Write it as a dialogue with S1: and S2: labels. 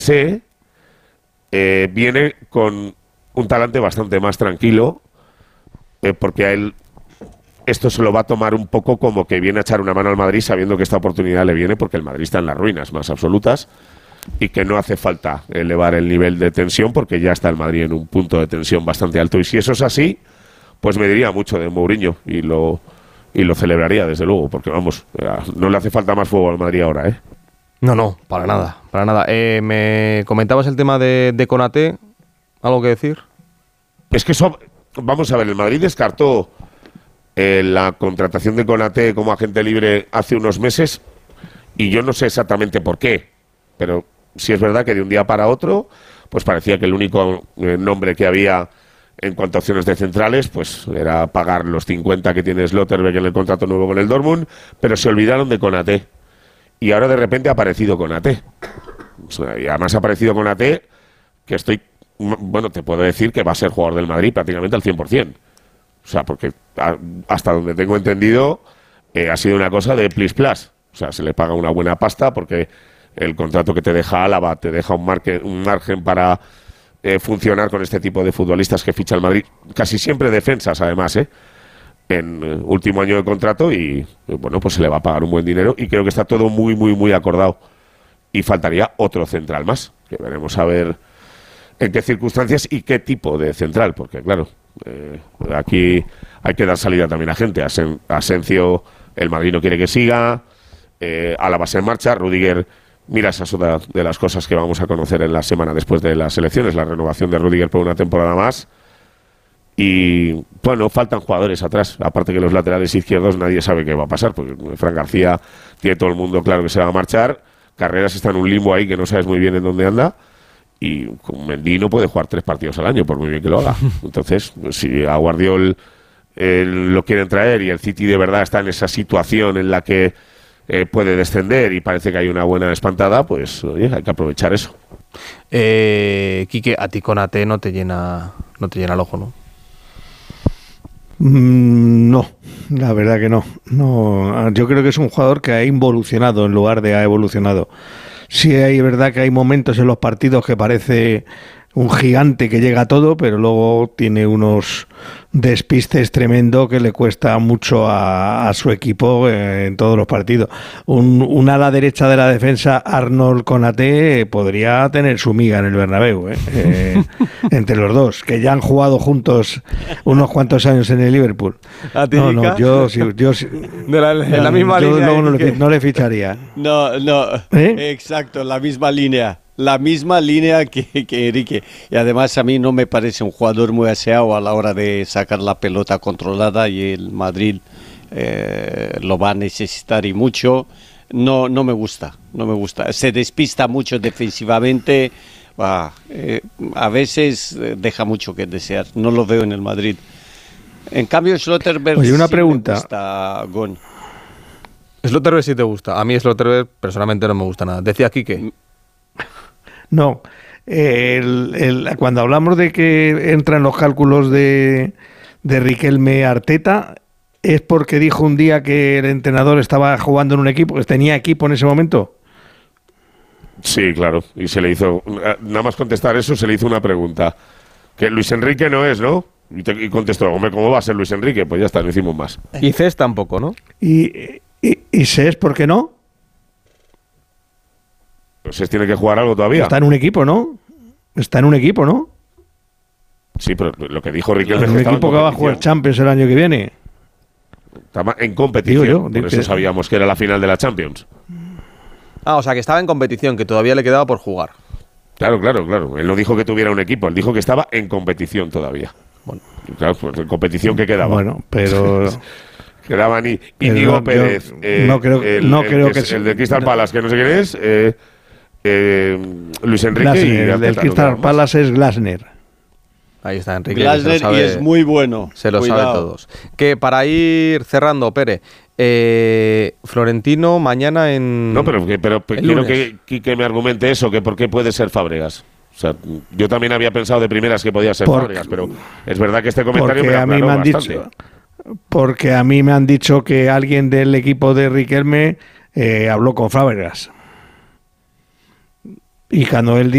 S1: sé, viene con un talante bastante más tranquilo, porque a él esto se lo va a tomar un poco como que viene a echar una mano al Madrid sabiendo que esta oportunidad le viene porque el Madrid está en las ruinas más absolutas y que no hace falta elevar el nivel de tensión porque ya está el Madrid en un punto de tensión bastante alto. Y si eso es así, pues me diría mucho de Mourinho y lo celebraría, desde luego, porque vamos, no le hace falta más fuego al Madrid ahora, ¿eh?
S2: No, para nada, para nada. Me comentabas el tema de Konaté, ¿algo que decir?
S1: Es que eso, vamos a ver, el Madrid descartó la contratación de Konaté como agente libre hace unos meses y yo no sé exactamente por qué, pero sí es verdad que de un día para otro pues parecía que el único nombre que había en cuanto a opciones de centrales pues era pagar los 50 que tiene Slotterbeck en el contrato nuevo con el Dortmund, pero se olvidaron de Konaté y ahora de repente ha aparecido Konaté. O sea, y además ha aparecido Konaté que te puedo decir que va a ser jugador del Madrid prácticamente al 100%. O sea, porque hasta donde tengo entendido ha sido una cosa de plis plas. O sea, se le paga una buena pasta porque el contrato que te deja Álava te deja un margen para funcionar con este tipo de futbolistas que ficha el Madrid. Casi siempre defensas, además, en último año de contrato y, bueno, pues se le va a pagar un buen dinero y creo que está todo muy, muy, muy acordado. Y faltaría otro central más, que veremos a ver en qué circunstancias y qué tipo de central, porque, claro, aquí hay que dar salida también a gente. Asencio, el Madrid no quiere que siga, Álava se marcha, Rüdiger, mira, esa es otra de las cosas que vamos a conocer en la semana después de las elecciones, la renovación de Rüdiger por una temporada más. Y, bueno, faltan jugadores atrás, aparte que los laterales izquierdos nadie sabe qué va a pasar, porque Fran García tiene todo el mundo claro que se va a marchar, Carreras está en un limbo ahí que no sabes muy bien en dónde anda. Y con Mendy no puede jugar 3 partidos al año, por muy bien que lo haga. Entonces, si a Guardiol lo quieren traer y el City de verdad está en esa situación en la que puede descender y parece que hay una buena espantada, pues oye, hay que aprovechar eso.
S2: Quique, a ti Konaté no te llena el ojo, ¿no?
S3: No, la verdad que no. Yo creo que es un jugador que ha involucionado en lugar de ha evolucionado. Sí, hay verdad que hay momentos en los partidos que parece un gigante que llega a todo, pero luego tiene unos despistes tremendo que le cuesta mucho a su equipo en todos los partidos. Un ala derecha de la defensa, Arnold Konaté, podría tener su miga en el Bernabéu, entre los dos, que ya han jugado juntos unos cuantos años en el Liverpool. Yo
S2: en la misma línea.
S3: No le ficharía.
S4: No, exacto, la misma línea. La misma línea que Enrique. Y además a mí no me parece un jugador muy aseado a la hora de sacar la pelota controlada y el Madrid lo va a necesitar y mucho. No me gusta. Se despista mucho defensivamente. A veces deja mucho que desear. No lo veo en el Madrid. En cambio, Slotterbeck.
S3: Oye, una pregunta.
S2: Slotterbeck sí te gusta. A mí Slotterbeck personalmente no me gusta nada. Decía Quique.
S3: No, cuando hablamos de que entran los cálculos de Riquelme Arteta, ¿es porque dijo un día que el entrenador estaba jugando en un equipo, que tenía equipo en ese momento?
S1: Sí, claro, y se le hizo, nada más contestar eso, se le hizo una pregunta, que Luis Enrique no es, ¿no? Y contestó, hombre, ¿cómo va a ser Luis Enrique? Pues ya está, no hicimos más.
S2: Y Cés tampoco, ¿no?
S3: ¿Y Cés por qué no?
S1: Pues tiene que jugar algo todavía.
S3: Está en un equipo, ¿no?
S1: Sí, pero lo que dijo Riquelme
S3: es un equipo que va a jugar Champions el año que viene.
S1: Estaba en competición, por eso sabíamos que era la final de la Champions.
S2: O sea, que estaba en competición, que todavía le quedaba por jugar.
S1: Claro. Él no dijo que tuviera un equipo, él dijo que estaba en competición todavía. Bueno, claro, pues en competición que quedaba.
S3: Bueno, pero...
S1: Quedaban Íñigo Pérez,
S3: no creo que
S1: el de Crystal Palace, que no sé quién es, Luis Enrique
S3: Glasner, el del Crystal Palace es Glasner.
S2: Ahí está Enrique.
S4: Glasner y es muy bueno.
S2: Se lo sabe todos. Que para ir cerrando, Pere, Florentino mañana en...
S1: No, pero quiero que me argumente eso, que por qué puede ser Fábregas. O sea, yo también había pensado de primeras que podía ser Fábregas, pero es verdad que este comentario me aclaró bastante.
S3: Porque a mí me han dicho que alguien del equipo de Riquelme habló con Fábregas. Y cuando él